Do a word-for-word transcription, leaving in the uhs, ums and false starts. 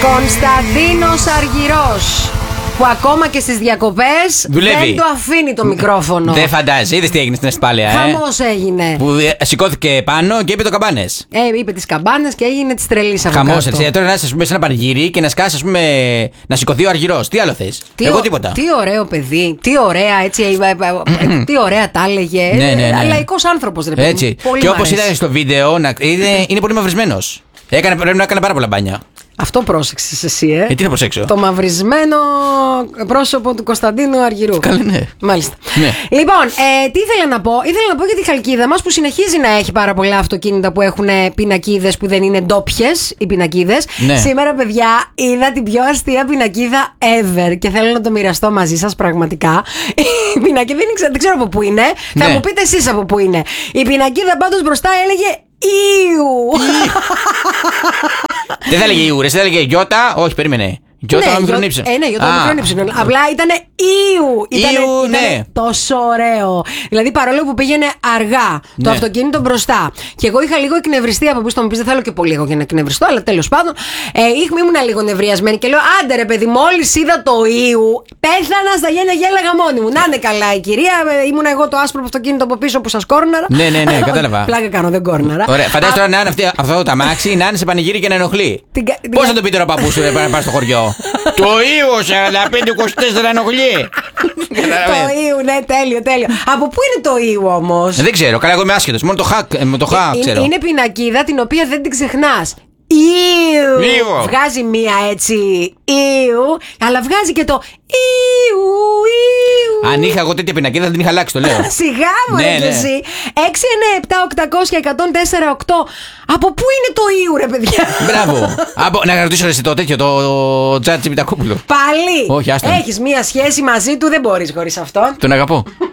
Κωνσταντίνος Αργυρός, που ακόμα και στις διακοπές δουλεύει. Δεν το αφήνει το μικρόφωνο. Δεν φαντάζει, είδες τι έγινε στην Ασπάλεια. Χαμός ε? έγινε. Που σηκώθηκε πάνω και είπε το καμπάνες. Ε, είπε τις καμπάνες και έγινε της τρελής από Χαμός, κάτω. έτσι. Τώρα να είσαι ας πούμε, σε ένα πανηγύρι και να σκάσει, ας πούμε, να σηκωθεί ο Αργυρός. Τι άλλο θες? Τι Εγώ ο... τίποτα. Τι ωραίο παιδί, τι ωραία έτσι. Τι ωραία τα έλεγε. Ναι, ναι, ναι. Λαϊκός άνθρωπος, ρε παιδί. Έτσι. Πολύ και μ' όπως αρέσει. είδα στο βίντεο, να... είναι, είναι πολύ μαυρισμένος. Έκανε, πρέπει να έκανε πάρα πολλά μπάνια. Αυτό πρόσεξες εσύ, ε. Ε, τι να προσέξω. Το μαυρισμένο πρόσωπο του Κωνσταντίνου Αργυρού. Καλά, ναι. Μάλιστα. Ναι. Λοιπόν, ε, τι ήθελα να πω. Ήθελα να πω για τη Χαλκίδα μας που συνεχίζει να έχει πάρα πολλά αυτοκίνητα που έχουν πινακίδες που δεν είναι ντόπιες οι πινακίδες. Ναι. Σήμερα, παιδιά, είδα την πιο αστεία πινακίδα ever και θέλω να το μοιραστώ μαζί σας πραγματικά. Η πινακίδα δεν ξέρω, δεν ξέρω από πού είναι. Ναι. Θα μου πείτε εσείς από πού είναι. Η πινακίδα πάντως μπροστά έλεγε Ιου. Δεν θα έλεγε Ιούρες, δεν θα έλεγε Γιώτα. Όχι, περίμενε. Γιώτα με μικρόν ύψιλον. Ε, ναι, Γιώτα με μικρόν ύψιλον. Απλά ήταν Ιου. Ήτανε, Ιου, ήτανε ναι. τόσο ωραίο. Δηλαδή, παρόλο που πήγαινε αργά το Ναι. αυτοκίνητο μπροστά. Και εγώ είχα λίγο εκνευριστεί από πίσω. Θα μου πει, δεν θέλω και πολύ εγώ για να εκνευριστώ, αλλά τέλος πάντων. Ε, ήμουν λίγο νευριασμένη και λέω: άντε ρε παιδί, μόλις είδα το Ιου, πέθανα στα γένια γέλαγα μόνη μου. Να είναι καλά η κυρία. Ε, ήμουν εγώ το άσπρο αυτοκίνητο από πίσω που σας κόρναρα. Ναι, ναι, ναι, κατάλαβα. Πλάκα κάνω, δεν κόρναρα. Ωραία, φαντάζομαι τώρα να είναι αυτή, αυτό το αμάξι, να είναι σε πανηγύρι και να ενοχλεί. Την κα- την Πώς κα- θα το πει τώρα ο παππούς σου να πάει στο χωριό? Το Ιου σαράντα πέντε είκοσι τέσσερα ενοχλεί. Το Ιου, ναι, τέλειο, τέλειο. Από πού είναι το Ιου όμως? Δεν ξέρω, καλά, εγώ είμαι άσχετος. Μόνο το χακ, ε, με το χα Είναι, ξέρω. είναι πινακίδα την οποία δεν την ξεχνάς. Ιου. Ιου. Βγάζει μία έτσι Ιου, αλλά βγάζει και το Ιου, Ιου. Αν είχα εγώ τέτοια πινακίδα θα την είχα αλλάξει, το λέω. Σιγά μου, Ναι, ρε ναι. εσύ. έξι εννιά επτά οκτακόσια εκατόν τέσσερα οκτώ. Από πού είναι το Ιου, ρε παιδιά? Μπράβο. Από, να ρωτήσω εσύ το τέτοιο, το Τζάτσι Πιτακόπουλο. Πάλι. Όχι, άστα. Έχεις μία σχέση μαζί του, δεν μπορείς χωρίς αυτό. Τον αγαπώ.